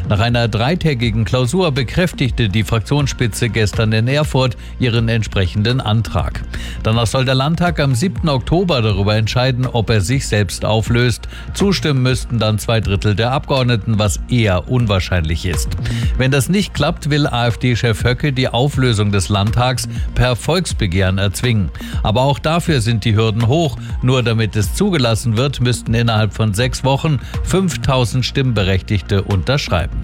Nach einer 3-tägigen Klausur bekräftigte die Fraktionsspitze gestern in Erfurt ihren entsprechenden Antrag. Danach soll der Landtag am 7. Oktober darüber entscheiden, ob er sich selbst auflöst. Zustimmen müssten dann 2/3 der Abgeordneten, was eher unwahrscheinlich ist. Wenn das nicht klappt, will AfD-Chef Höcke die Auflösung des Landtags per Volksbegehren erzwingen. Aber auch dafür sind die Hürden hoch. Nur damit es zugelassen wird, müssten innerhalb von 6 Wochen 5000 Stimmberechtigte unterschreiben.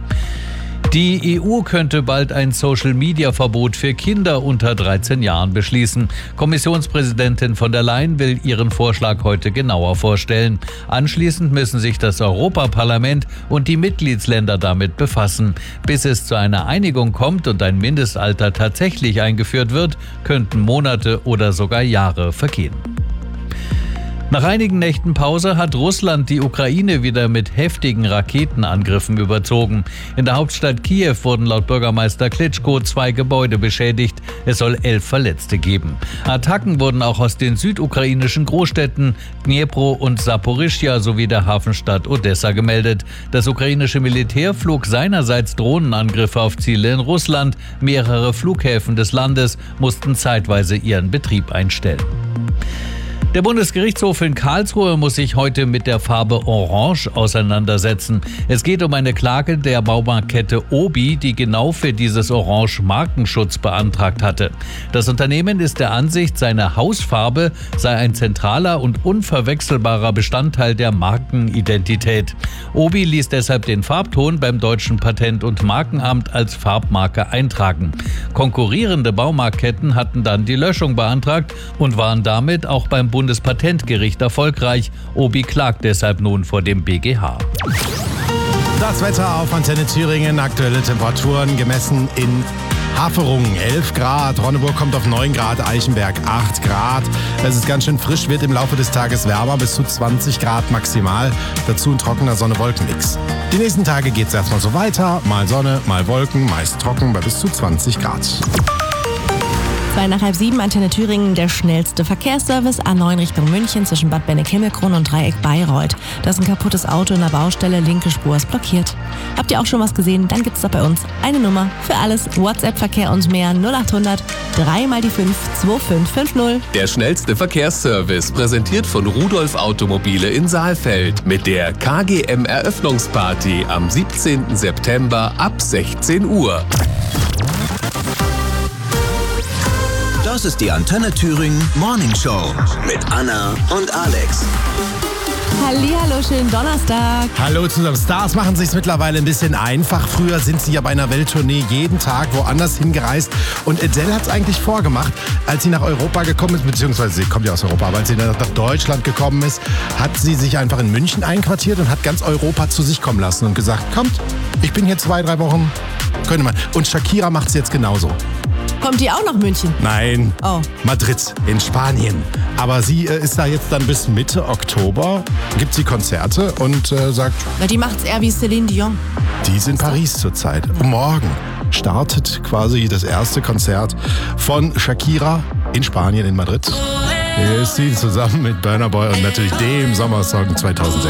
Die EU könnte bald ein Social-Media-Verbot für Kinder unter 13 Jahren beschließen. Kommissionspräsidentin von der Leyen will ihren Vorschlag heute genauer vorstellen. Anschließend müssen sich das Europaparlament und die Mitgliedsländer damit befassen. Bis es zu einer Einigung kommt und ein Mindestalter tatsächlich eingeführt wird, könnten Monate oder sogar Jahre vergehen. Nach einigen Nächten Pause hat Russland die Ukraine wieder mit heftigen Raketenangriffen überzogen. In der Hauptstadt Kiew wurden laut Bürgermeister Klitschko 2 Gebäude beschädigt. Es soll 11 Verletzte geben. Attacken wurden auch aus den südukrainischen Großstädten Dnipro und Saporischschja sowie der Hafenstadt Odessa gemeldet. Das ukrainische Militär flog seinerseits Drohnenangriffe auf Ziele in Russland. Mehrere Flughäfen des Landes mussten zeitweise ihren Betrieb einstellen. Der Bundesgerichtshof in Karlsruhe muss sich heute mit der Farbe Orange auseinandersetzen. Es geht um eine Klage der Baumarktkette Obi, die genau für dieses Orange Markenschutz beantragt hatte. Das Unternehmen ist der Ansicht, seine Hausfarbe sei ein zentraler und unverwechselbarer Bestandteil der Markenidentität. Obi ließ deshalb den Farbton beim Deutschen Patent- und Markenamt als Farbmarke eintragen. Konkurrierende Baumarktketten hatten dann die Löschung beantragt und waren damit auch beim Bundespatentgericht erfolgreich. Obi klagt deshalb nun vor dem BGH. Das Wetter auf Antenne Thüringen. Aktuelle Temperaturen gemessen in Haferungen 11 Grad, Ronneburg kommt auf 9 Grad, Eichenberg 8 Grad. Es ist ganz schön frisch, wird im Laufe des Tages wärmer, bis zu 20 Grad maximal. Dazu ein trockener Sonne-Wolken-Mix. Die nächsten Tage geht es erstmal so weiter. Mal Sonne, mal Wolken, meist trocken bei bis zu 20 Grad. 6 nach halb 7, Antenne Thüringen, der schnellste Verkehrsservice. A9 Richtung München zwischen Bad Benneck-Himmelkron und Dreieck Bayreuth. Da ist ein kaputtes Auto in der Baustelle, linke Spur ist blockiert. Habt ihr auch schon was gesehen? Dann gibt's da bei uns eine Nummer für alles. WhatsApp-Verkehr und mehr 0800 3 mal die 5 2550. Der schnellste Verkehrsservice, präsentiert von Rudolf Automobile in Saalfeld mit der KGM-Eröffnungsparty am 17. September ab 16 Uhr. Das ist die Antenne Thüringen Morning Show mit Anna und Alex. Hallihallo, schönen Donnerstag. Hallo zusammen. Stars machen sich's mittlerweile ein bisschen einfach. Früher sind sie ja bei einer Welttournee jeden Tag woanders hingereist. Und Adele hat's eigentlich vorgemacht, als sie nach Europa gekommen ist, beziehungsweise sie kommt ja aus Europa, aber als sie nach Deutschland gekommen ist, hat sie sich einfach in München einquartiert und hat ganz Europa zu sich kommen lassen und gesagt, kommt, ich bin hier 2-3 Wochen, könnte man. Und Shakira macht's jetzt genauso. Kommt die auch nach München? Nein, Oh. Madrid in Spanien. Aber sie ist da jetzt dann bis Mitte Oktober, gibt sie Konzerte und sagt, Na, die macht's eher wie Céline Dion. die ist in Paris zurzeit. Morgen startet quasi das erste Konzert von Shakira in Spanien, in Madrid. Hier ist sie zusammen mit Burna Boy und natürlich dem Sommersong 2006.